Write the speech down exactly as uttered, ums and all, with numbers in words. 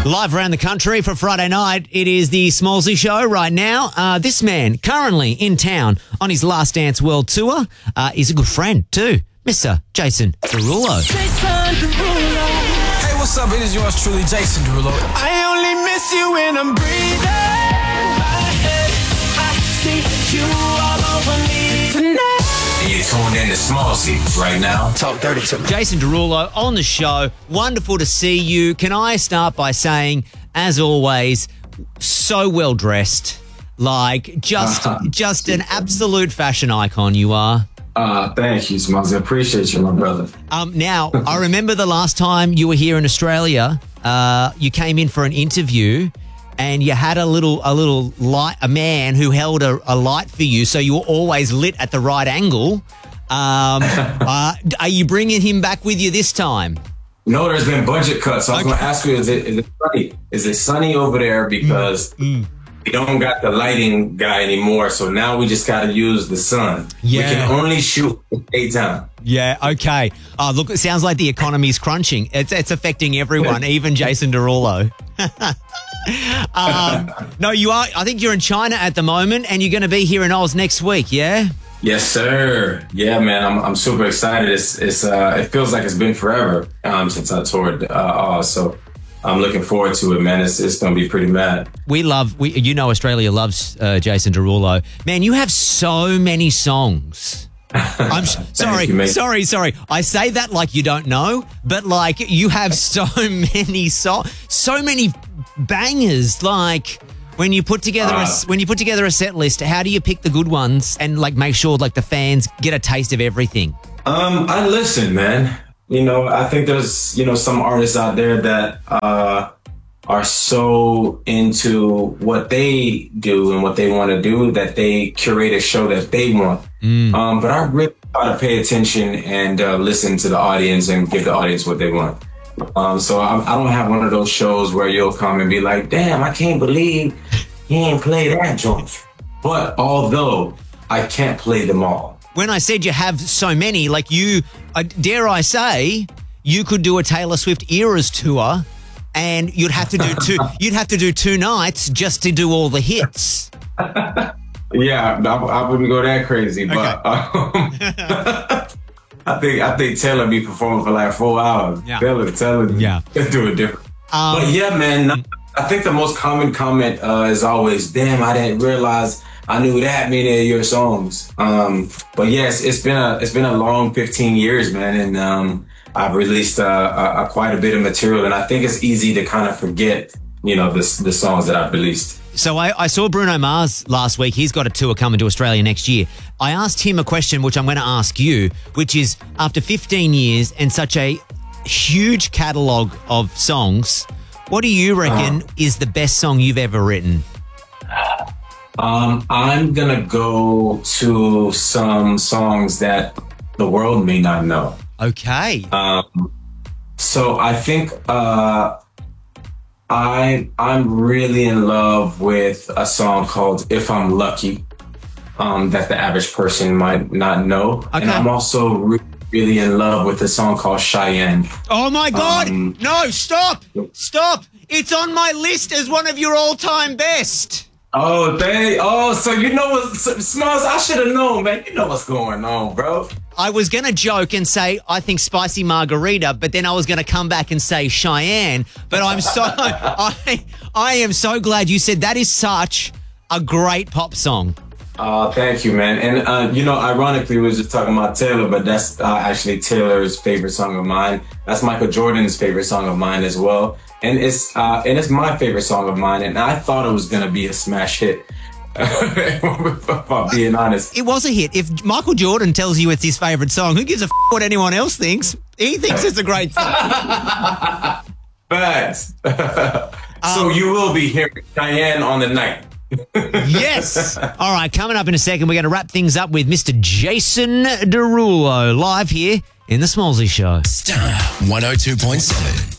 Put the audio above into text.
Live around the country for Friday night, it is the Smallzy Show right now. Uh, this man, currently in town on his Last Dance World Tour, uh, is a good friend too, Mister Jason Derulo. Jason Derulo. Hey, what's up? It is yours truly, Jason Derulo. I only miss you when I'm breathing. My head, I see you all over me tonight. And you're tuned in to Smallzy right now. Talk dirty to me. Jason Derulo on the show. Wonderful to see you. Can I start by saying, as always, so well dressed, like just Uh-huh. just an absolute fashion icon you are. Uh, thank you, Smallzy. I appreciate you, my brother. Um, now, I remember the last time you were here in Australia, uh, you came in for an interview and you had a little a little light, a man who held a, a light for you, so you were always lit at the right angle. Um, uh, are you bringing him back with you this time? No, there's been budget cuts. So I was Okay. going to ask you, is it, is it sunny? Is it sunny over there? Because Mm, we don't got the lighting guy anymore, so now we just got to use the sun. Yeah. We can only shoot daytime. Yeah, okay. Oh, look, it sounds like the economy's crunching. It's it's affecting everyone, even Jason Derulo. um, no, you are. I think you're in China at the moment, and you're going to be here in Oz next week. Yeah. Yes, sir. Yeah, man, I'm I'm super excited. It's it's uh it feels like it's been forever um since I toured uh Oz, so I'm looking forward to it, man. It's it's gonna be pretty mad. We love. We you know Australia loves uh, Jason Derulo. Man, you have so many songs. I'm s- sorry, you, mate. sorry, sorry. I say that like you don't know, but like you have so many songs, so many bangers. Like when you put together a, Uh, s- when you put together a set list, how do you pick the good ones and like make sure like the fans get a taste of everything? Um, I listen, man. You know, I think there's, you know, some artists out there that uh, are so into what they do and what they want to do that they curate a show that they want. Um, but I really try to pay attention and uh, listen to the audience and give the audience what they want. Um, so I, I don't have one of those shows where you'll come and be like, damn, I can't believe he ain't play that joint. But although I can't play them all. When I said you have so many, like you, uh, dare I say, you could do a Taylor Swift Eras tour, and you'd have to do two. You'd have to do two nights just to do all the hits. Yeah, I, I wouldn't go that crazy, but um, I think I think Taylor be performing for like four hours. Yeah. Taylor, Taylor, Yeah. let's do it different. Um, but yeah, man, I think the most common comment uh, is always, "Damn, I didn't realize I knew that many of your songs." Um, but yes, it's been a it's been a long fifteen years, man, and um, I've released uh, a, a quite a bit of material, and I think it's easy to kind of forget, you know, the the songs that I've released. So I, I saw Bruno Mars last week. He's got a tour coming to Australia next year. I asked him a question, which I'm going to ask you, which is after fifteen years and such a huge catalogue of songs, what do you reckon Uh-huh. is the best song you've ever written? Um, I'm gonna go to some songs that the world may not know. Okay. Um, so I think uh, I I'm really in love with a song called "If I'm Lucky," um, that the average person might not know. And Okay. I'm also re- really in love with a song called "Cheyenne." Oh my God! Um, no, stop! Stop! It's on my list as one of your all-time best. Oh, they oh, so you know what, Smalls? I should have known, man. You know what's going on, bro. I was going to joke and say, I think Spicy Margarita, but then I was going to come back and say Cheyenne. But I'm so, I, I am so glad you said that is such a great pop song. Uh, thank you, man. And, uh, you know, ironically, we were just talking about Taylor, but that's uh, actually Taylor's favorite song of mine. That's Michael Jordan's favorite song of mine as well. And it's, uh, and it's my favorite song of mine. And I thought it was going to be a smash hit. If I'm being honest. It was a hit. If Michael Jordan tells you it's his favorite song, who gives a f- what anyone else thinks? He thinks it's a great song. Facts. So you will be hearing Cheyenne on the night. Yes. All right, coming up in a second, we're going to wrap things up with Mister Jason Derulo live here in the Smallzy Show. Star one oh two point seven.